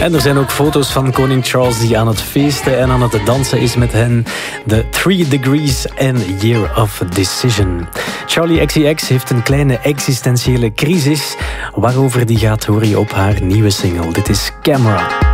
En er zijn ook foto's van koning Charles die aan het feesten en aan het dansen is met hen. The 3 Degrees and Year of Decision. Charli XCX heeft een kleine existentiële crisis. Waarover die gaat hoor je op haar nieuwe single. Dit is Camera.